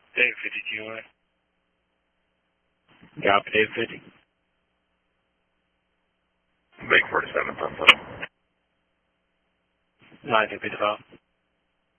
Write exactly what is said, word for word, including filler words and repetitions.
Dave fifty Q line. Copy, Dave fifty. Make forty-seven, thumbs up. nine fifty-five.